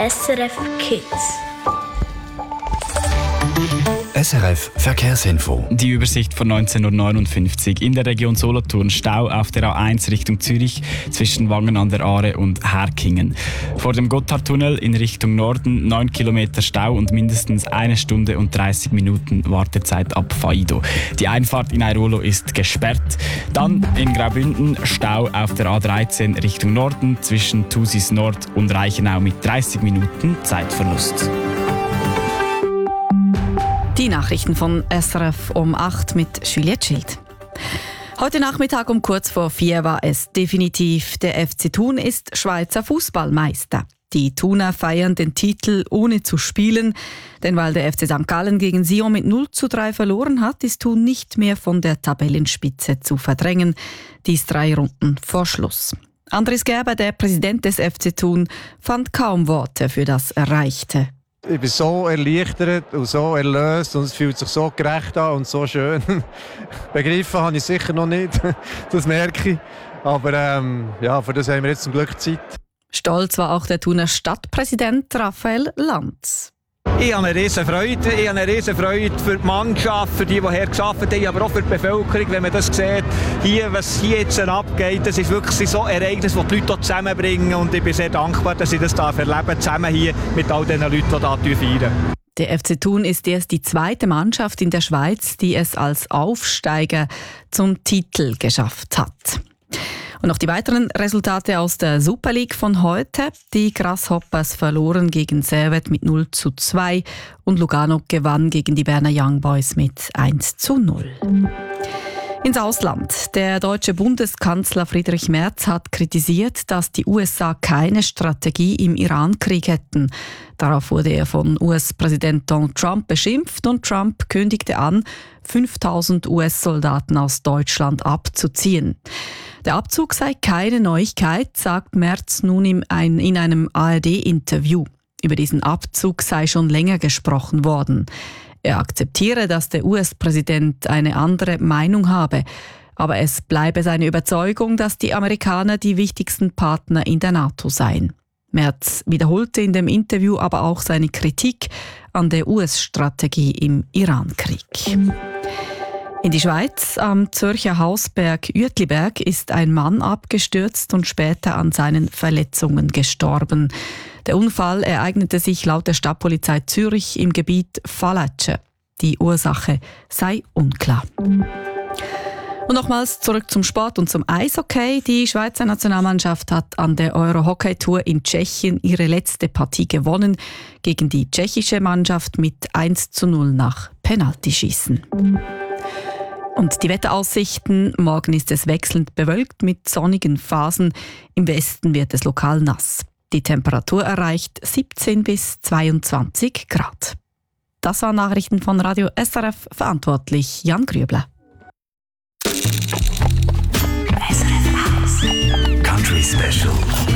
SRF Kids. SRF Verkehrsinfo. Die Übersicht von 19:59 Uhr. In der Region Solothurn Stau auf der A1 Richtung Zürich zwischen Wangen an der Aare und Herkingen. Vor dem Gotthardtunnel in Richtung Norden 9 Kilometer Stau und mindestens 1 Stunde und 30 Minuten Wartezeit ab Faido. Die Einfahrt in Airolo ist gesperrt. Dann in Graubünden Stau auf der A13 Richtung Norden zwischen Thusis Nord und Reichenau mit 30 Minuten Zeitverlust. Die Nachrichten von SRF um 8 mit Juliette Schild. Heute Nachmittag um kurz vor 4 war es definitiv. Der FC Thun ist Schweizer Fußballmeister. Die Thuner feiern den Titel ohne zu spielen, denn weil der FC St. Gallen gegen Sion mit 0:3 verloren hat, ist Thun nicht mehr von der Tabellenspitze zu verdrängen. Dies 3 Runden vor Schluss. Andris Gerber, der Präsident des FC Thun, fand kaum Worte für das Erreichte. Ich bin so erleichtert und so erlöst und es fühlt sich so gerecht an und so schön. Begriffen habe ich sicher noch nicht, das merke ich. Aber für das haben wir jetzt zum Glück Zeit. Stolz war auch der Thuner Stadtpräsident Raphael Lanz. Ich habe eine riesen Freude. Ich habe eine riesen Freude für die Mannschaft, für die hier gearbeitet haben, aber auch für die Bevölkerung, wenn man das sieht. Was hier jetzt abgeht, das ist wirklich so ein Ereignis, das die Leute hier zusammenbringen. Und ich bin sehr dankbar, dass ich das erleben darf, zusammen hier mit all den Leuten, die hier feiern. Der FC Thun ist erst die zweite Mannschaft in der Schweiz, die es als Aufsteiger zum Titel geschafft hat. Und noch die weiteren Resultate aus der Super League von heute. Die Grasshoppers verloren gegen Servette mit 0:2 und Lugano gewann gegen die Berner Young Boys mit 1:0. Ins Ausland. Der deutsche Bundeskanzler Friedrich Merz hat kritisiert, dass die USA keine Strategie im Iran-Krieg hätten. Darauf wurde er von US-Präsident Donald Trump beschimpft und Trump kündigte an, 5.000 US-Soldaten aus Deutschland abzuziehen. Der Abzug sei keine Neuigkeit, sagt Merz nun in einem ARD-Interview. Über diesen Abzug sei schon länger gesprochen worden. Er akzeptiere, dass der US-Präsident eine andere Meinung habe. Aber es bleibe seine Überzeugung, dass die Amerikaner die wichtigsten Partner in der NATO seien. Merz wiederholte in dem Interview aber auch seine Kritik an der US-Strategie im Iran-Krieg. In die Schweiz, am Zürcher Hausberg Uetliberg, ist ein Mann abgestürzt und später an seinen Verletzungen gestorben. Der Unfall ereignete sich laut der Stadtpolizei Zürich im Gebiet Fallatsche. Die Ursache sei unklar. Und nochmals zurück zum Sport und zum Eishockey. Die Schweizer Nationalmannschaft hat an der Euro-Hockey-Tour in Tschechien ihre letzte Partie gewonnen gegen die tschechische Mannschaft mit 1:0 nach Penaltyschießen. Und die Wetteraussichten: Morgen ist es wechselnd bewölkt mit sonnigen Phasen. Im Westen wird es lokal nass. Die Temperatur erreicht 17 bis 22 Grad. Das waren Nachrichten von Radio SRF, verantwortlich Jan Grübler. SRF Country Special.